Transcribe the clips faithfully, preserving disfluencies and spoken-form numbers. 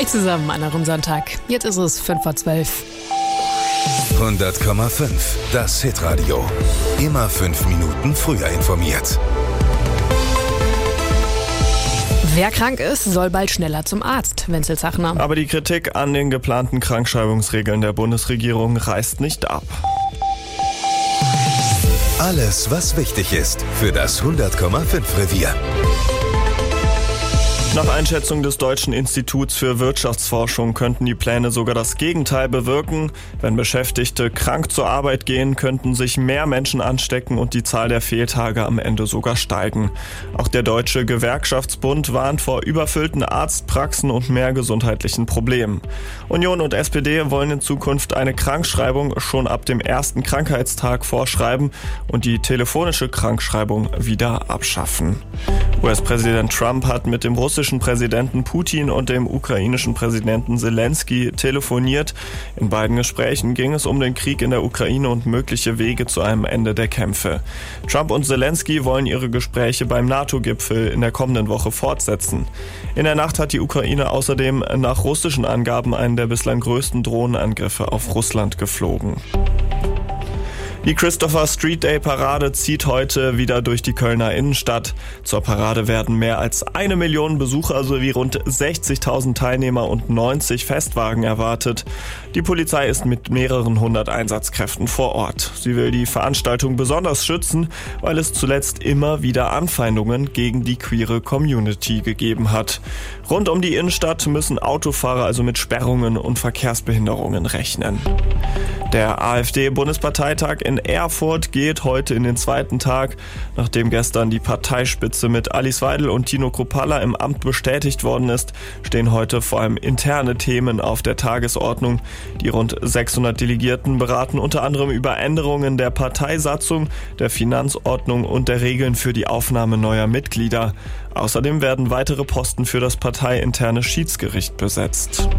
zusammen an eurem Sonntag. Jetzt ist es fünf vor zwölf. hundert Komma fünf, das Hitradio. Immer fünf Minuten früher informiert. Wer krank ist, soll bald schneller zum Arzt. Wenzel Zachner. Aber die Kritik an den geplanten Krankschreibungsregeln der Bundesregierung reißt nicht ab. Alles, was wichtig ist für das hundert Komma fünf Revier. Nach Einschätzung des Deutschen Instituts für Wirtschaftsforschung könnten die Pläne sogar das Gegenteil bewirken. Wenn Beschäftigte krank zur Arbeit gehen, könnten sich mehr Menschen anstecken und die Zahl der Fehltage am Ende sogar steigen. Auch der Deutsche Gewerkschaftsbund warnt vor überfüllten Arztpraxen und mehr gesundheitlichen Problemen. Union und S P D wollen in Zukunft eine Krankschreibung schon ab dem ersten Krankheitstag vorschreiben und die telefonische Krankschreibung wieder abschaffen. U S-Präsident Trump hat mit dem russischen Präsidenten Putin und dem ukrainischen Präsidenten Zelensky telefoniert. In beiden Gesprächen ging es um den Krieg in der Ukraine und mögliche Wege zu einem Ende der Kämpfe. Trump und Zelensky wollen ihre Gespräche beim NATO-Gipfel in der kommenden Woche fortsetzen. In der Nacht hat die Ukraine außerdem nach russischen Angaben einen der bislang größten Drohnenangriffe auf Russland geflogen. Die Christopher Street Day Parade zieht heute wieder durch die Kölner Innenstadt. Zur Parade werden mehr als eine Million Besucher sowie rund sechzigtausend Teilnehmer und neunzig Festwagen erwartet. Die Polizei ist mit mehreren hundert Einsatzkräften vor Ort. Sie will die Veranstaltung besonders schützen, weil es zuletzt immer wieder Anfeindungen gegen die queere Community gegeben hat. Rund um die Innenstadt müssen Autofahrer also mit Sperrungen und Verkehrsbehinderungen rechnen. Der AfD-Bundesparteitag in Erfurt geht heute in den zweiten Tag. Nachdem gestern die Parteispitze mit Alice Weidel und Tino Kruppalla im Amt bestätigt worden ist, stehen heute vor allem interne Themen auf der Tagesordnung. Die rund sechshundert Delegierten beraten unter anderem über Änderungen der Parteisatzung, der Finanzordnung und der Regeln für die Aufnahme neuer Mitglieder. Außerdem werden weitere Posten für das parteiinterne Schiedsgericht besetzt.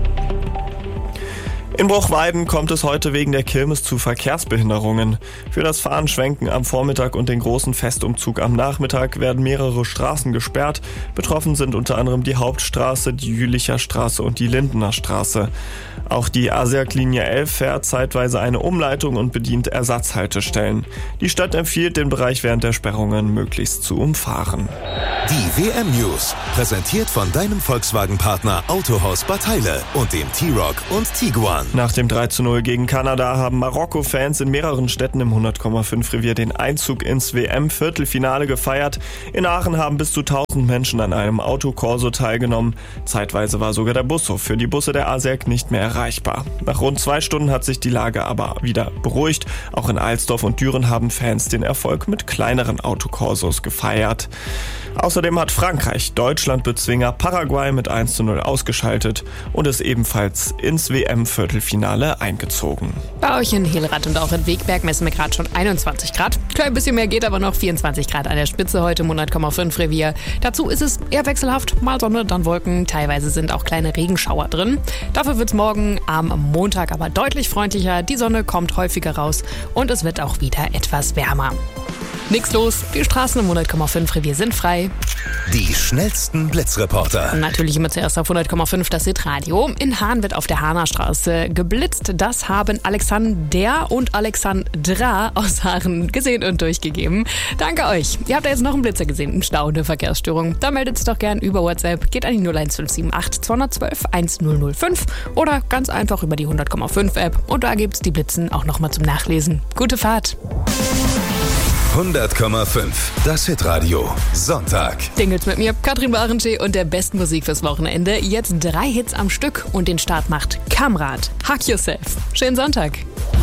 In Bruchweiden kommt es heute wegen der Kirmes zu Verkehrsbehinderungen. Für das Fahnenschwenken am Vormittag und den großen Festumzug am Nachmittag werden mehrere Straßen gesperrt. Betroffen sind unter anderem die Hauptstraße, die Jülicher Straße und die Lindener Straße. Auch die A S E A-Linie elf fährt zeitweise eine Umleitung und bedient Ersatzhaltestellen. Die Stadt empfiehlt, den Bereich während der Sperrungen möglichst zu umfahren. Die W M-News, präsentiert von deinem Volkswagen-Partner Autohaus Bad Heile und dem T-Roc und Tiguan. Nach dem drei zu null gegen Kanada haben Marokko-Fans in mehreren Städten im hundert Komma fünf Revier den Einzug ins W M-Viertelfinale gefeiert. In Aachen haben bis zu tausend Menschen an einem Autokorso teilgenommen. Zeitweise war sogar der Bushof für die Busse der A S E A nicht mehr erreichbar. Nach rund zwei Stunden hat sich die Lage aber wieder beruhigt. Auch in Alsdorf und Düren haben Fans den Erfolg mit kleineren Autokorsos gefeiert. Außerdem hat Frankreich Deutschland-Bezwinger Paraguay mit eins zu null ausgeschaltet und ist ebenfalls ins W M-Viertelfinale eingezogen. Bei euch in Helrath und auch in Wegberg messen wir gerade schon einundzwanzig Grad. Klein bisschen mehr geht aber noch, vierundzwanzig Grad an der Spitze heute im hundert Komma fünf Revier. Dazu ist es eher wechselhaft, mal Sonne, dann Wolken. Teilweise sind auch kleine Regenschauer drin. Dafür wird es morgen am Montag aber deutlich freundlicher. Die Sonne kommt häufiger raus und es wird auch wieder etwas wärmer. Nix los, die Straßen im hundert Komma fünf Revier sind frei. Die schnellsten Blitzreporter. Und natürlich immer zuerst auf hundert Komma fünf das Hitradio. In Hahn wird auf der Hahner Straße geblitzt. Das haben Alexander und Alexandra aus Haaren gesehen und durchgegeben. Danke euch. Ihr habt ja jetzt noch einen Blitzer gesehen im Stau, eine Verkehrsstörung. Da meldet es doch gern über WhatsApp. Geht an die null eins fünf sieben acht zwei eins zwei eins null null fünf oder ganz einfach über die hundert Komma fünf App. Und da gibt's die Blitzen auch nochmal zum Nachlesen. Gute Fahrt. hundert Komma fünf, das Hitradio, Sonntag. Dingels mit mir, Katrin Barensche und der besten Musik fürs Wochenende. Jetzt drei Hits am Stück und den Start macht Kamrat. Hug Yourself. Schönen Sonntag.